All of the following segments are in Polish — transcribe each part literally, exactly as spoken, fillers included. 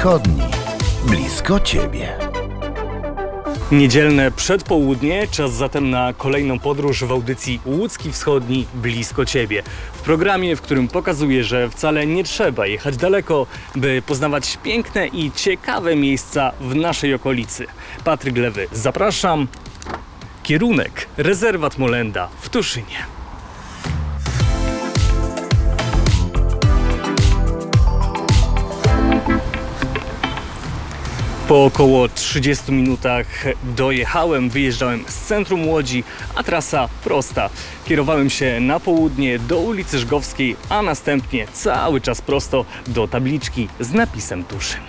Wschodni. Blisko Ciebie. Niedzielne przedpołudnie, czas zatem na kolejną podróż w audycji Łódzki Wschodni blisko Ciebie. W programie, w którym pokazuję, że wcale nie trzeba jechać daleko, by poznawać piękne i ciekawe miejsca w naszej okolicy. Patryk Lewy, zapraszam. Kierunek rezerwat Molenda w Tuszynie. Po około trzydziestu minutach dojechałem, wyjeżdżałem z centrum Łodzi, a trasa prosta. Kierowałem się na południe do ulicy Żgowskiej, a następnie cały czas prosto do tabliczki z napisem Tuszyn.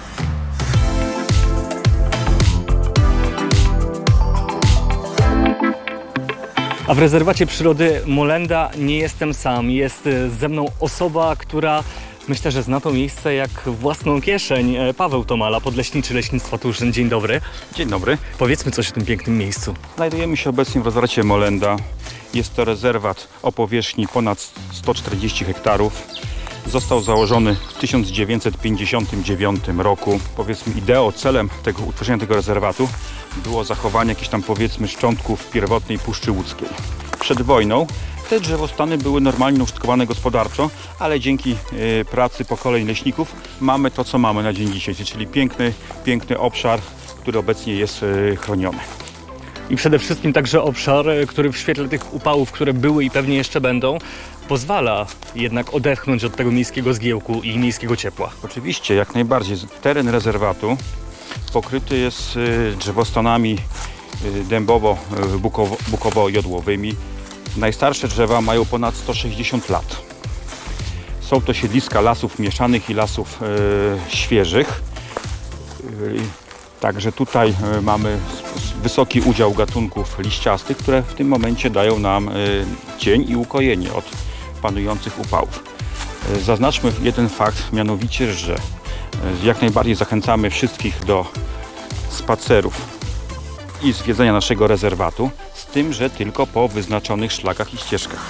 A w rezerwacie przyrody Molenda nie jestem sam. Jest ze mną osoba, która myślę, że zna to miejsce jak własną kieszeń. Paweł Tomala, podleśniczy Leśnictwa Tuszyn. Dzień dobry. Dzień dobry. Powiedzmy coś o tym pięknym miejscu. Znajdujemy się obecnie w rezerwacie Molenda. Jest to rezerwat o powierzchni ponad sto czterdzieści hektarów. Został założony w tysiąc dziewięćset pięćdziesiątym dziewiątym roku. Powiedzmy ideą, celem tego utworzenia tego rezerwatu było zachowanie jakichś tam powiedzmy szczątków pierwotnej Puszczy Łódzkiej. Przed wojną te drzewostany były normalnie użytkowane gospodarczo, ale dzięki y, pracy pokoleń leśników mamy to, co mamy na dzień dzisiejszy, czyli piękny, piękny obszar, który obecnie jest y, chroniony. I przede wszystkim także obszar, który w świetle tych upałów, które były i pewnie jeszcze będą, pozwala jednak odetchnąć od tego miejskiego zgiełku i miejskiego ciepła. Oczywiście, jak najbardziej. Teren rezerwatu pokryty jest y, drzewostanami y, dębowo-bukowo-jodłowymi. Najstarsze drzewa mają ponad sto sześćdziesiąt lat. Są to siedliska lasów mieszanych i lasów y, świeżych. Y, także tutaj y, mamy wysoki udział gatunków liściastych, które w tym momencie dają nam y, cień i ukojenie od panujących upałów. Y, zaznaczmy jeden fakt, mianowicie, że y, jak najbardziej zachęcamy wszystkich do spacerów i zwiedzania naszego rezerwatu, z tym, że tylko po wyznaczonych szlakach i ścieżkach.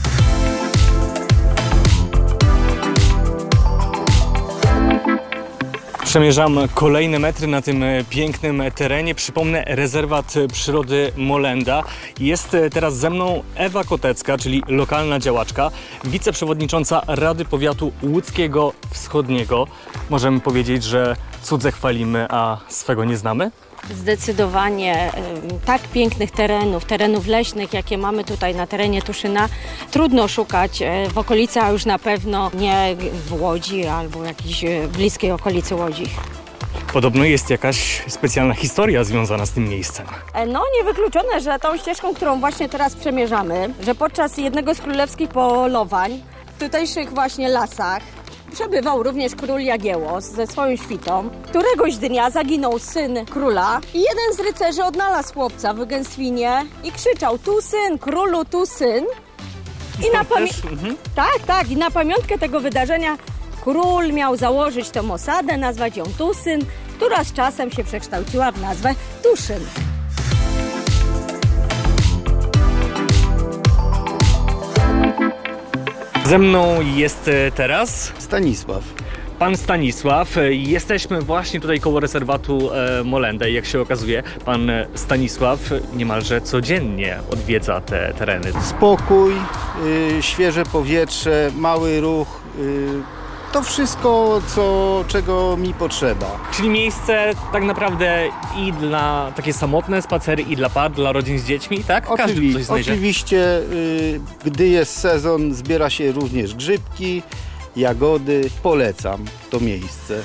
Przemierzam kolejne metry na tym pięknym terenie. Przypomnę, rezerwat przyrody Molenda. Jest teraz ze mną Ewa Kotecka, czyli lokalna działaczka, wiceprzewodnicząca Rady Powiatu Łódzkiego Wschodniego. Możemy powiedzieć, że cudze chwalimy, a swego nie znamy? Zdecydowanie tak pięknych terenów, terenów leśnych, jakie mamy tutaj na terenie Tuszyna, trudno szukać w okolicy, a już na pewno nie w Łodzi albo w jakiejś bliskiej okolicy Łodzi. Podobno jest jakaś specjalna historia związana z tym miejscem. No niewykluczone, że tą ścieżką, którą właśnie teraz przemierzamy, że podczas jednego z królewskich polowań w tutejszych właśnie lasach przebywał również król Jagiełlos ze swoją świtą. Któregoś dnia zaginął syn króla i jeden z rycerzy odnalazł chłopca w gęstwinie i krzyczał: tu syn, królu, tu syn. I na pamię- mhm. Tak, tak. I na pamiątkę tego wydarzenia król miał założyć tą osadę, nazwać ją Tusyn, która z czasem się przekształciła w nazwę Tuszyn. Ze mną jest teraz Stanisław. Pan Stanisław. Jesteśmy właśnie tutaj koło rezerwatu Molenda i jak się okazuje, pan Stanisław niemalże codziennie odwiedza te tereny. Spokój, yy, świeże powietrze, mały ruch. Yy, to wszystko, co, czego mi potrzeba. Czyli miejsce tak naprawdę i dla takie samotne spacery, i dla par, dla rodzin z dziećmi, tak? Każdy Oczywi- coś znajdzie. Oczywiście, yy, gdy jest sezon, zbiera się również grzybki, jagody. Polecam to miejsce.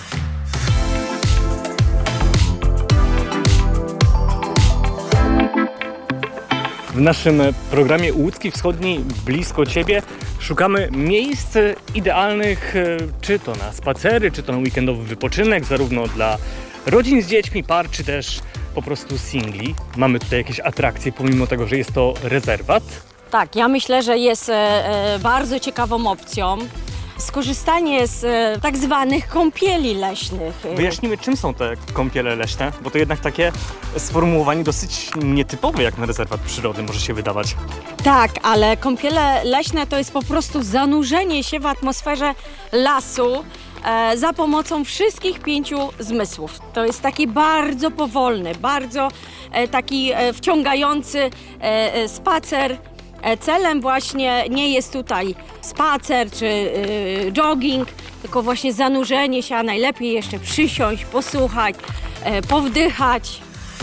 W naszym programie Łódzki Wschodni blisko Ciebie szukamy miejsc idealnych, czy to na spacery, czy to na weekendowy wypoczynek, zarówno dla rodzin z dziećmi, par, czy też po prostu singli. Mamy tutaj jakieś atrakcje, pomimo tego, że jest to rezerwat. Tak, ja myślę, że jest e, bardzo ciekawą opcją skorzystanie z e, tak zwanych kąpieli leśnych. Wyjaśnimy, czym są te kąpiele leśne, bo to jednak takie sformułowanie dosyć nietypowe jak na rezerwat przyrody może się wydawać. Tak, ale kąpiele leśne to jest po prostu zanurzenie się w atmosferze lasu, e, za pomocą wszystkich pięciu zmysłów. To jest taki bardzo powolny, bardzo e, taki e, wciągający e, e, spacer. E, celem właśnie nie jest tutaj spacer czy e, jogging, tylko właśnie zanurzenie się, a najlepiej jeszcze przysiąść, posłuchać, e, powdychać.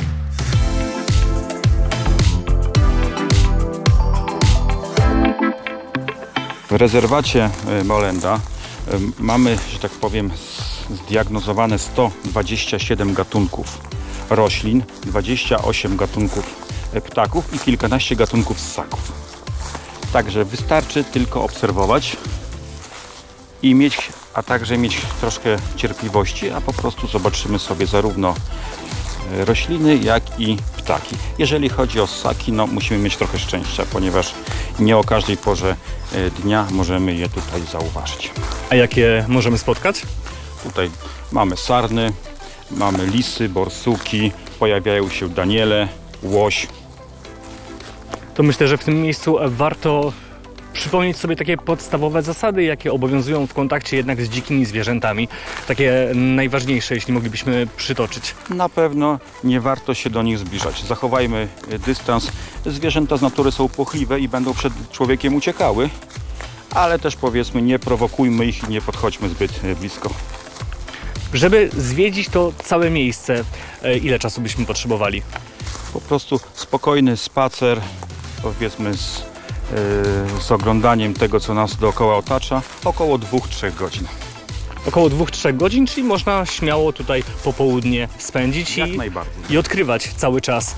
W rezerwacie Molenda mamy, że tak powiem, zdiagnozowane sto dwadzieścia siedem gatunków roślin, dwadzieścia osiem gatunków ptaków i kilkanaście gatunków ssaków. Także wystarczy tylko obserwować i mieć, a także mieć troszkę cierpliwości, a po prostu zobaczymy sobie zarówno rośliny, jak i ptaki. Jeżeli chodzi o ssaki, no musimy mieć trochę szczęścia, ponieważ nie o każdej porze dnia możemy je tutaj zauważyć. A jakie możemy spotkać? Tutaj mamy sarny, mamy lisy, borsuki, pojawiają się daniele, łoś. To myślę, że w tym miejscu warto przypomnieć sobie takie podstawowe zasady, jakie obowiązują w kontakcie jednak z dzikimi zwierzętami. Takie najważniejsze, jeśli moglibyśmy przytoczyć. Na pewno nie warto się do nich zbliżać. Zachowajmy dystans. Zwierzęta z natury są płochliwe i będą przed człowiekiem uciekały, ale też powiedzmy nie prowokujmy ich i nie podchodźmy zbyt blisko. Żeby zwiedzić to całe miejsce, ile czasu byśmy potrzebowali? Po prostu spokojny spacer, powiedzmy z, yy, z oglądaniem tego, co nas dookoła otacza, około dwóch do trzech godzin. Około dwóch do trzech godzin, czyli można śmiało tutaj popołudnie spędzić Jak i, najbardziej. i odkrywać cały czas.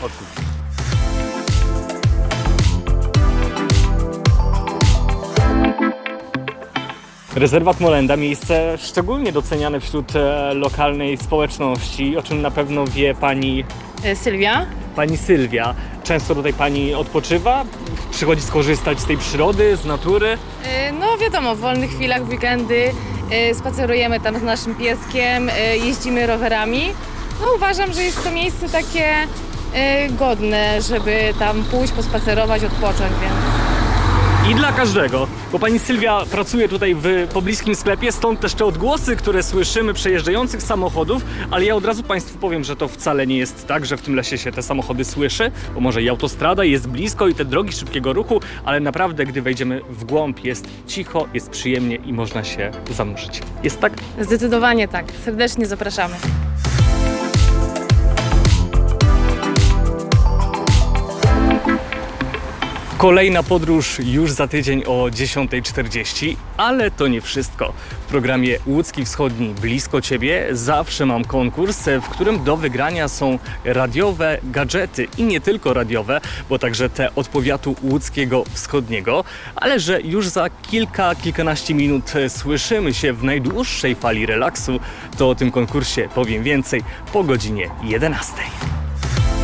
Rezerwat Molenda, miejsce szczególnie doceniane wśród e, lokalnej społeczności, o czym na pewno wie pani, Sylwia. pani Sylwia. Często tutaj pani odpoczywa, przychodzi skorzystać z tej przyrody, z natury. Y, No wiadomo, w wolnych chwilach, w weekendy y, spacerujemy tam z naszym pieskiem, y, jeździmy rowerami. No uważam, że jest to miejsce takie y, godne, żeby tam pójść, pospacerować, odpocząć, więc... I dla każdego, bo pani Sylwia pracuje tutaj w pobliskim sklepie, stąd też te odgłosy, które słyszymy przejeżdżających samochodów, ale ja od razu państwu powiem, że to wcale nie jest tak, że w tym lesie się te samochody słyszy, bo może i autostrada jest blisko i te drogi szybkiego ruchu, ale naprawdę, gdy wejdziemy w głąb, jest cicho, jest przyjemnie i można się zanurzyć. Jest tak? Zdecydowanie tak. Serdecznie zapraszamy. Kolejna podróż już za tydzień o dziesiąta czterdzieści, ale to nie wszystko. W programie Łódzki Wschodni Blisko Ciebie zawsze mam konkurs, w którym do wygrania są radiowe gadżety i nie tylko radiowe, bo także te od powiatu łódzkiego wschodniego, ale że już za kilka, kilkanaście minut słyszymy się w najdłuższej fali relaksu, to o tym konkursie powiem więcej po godzinie jedenastej.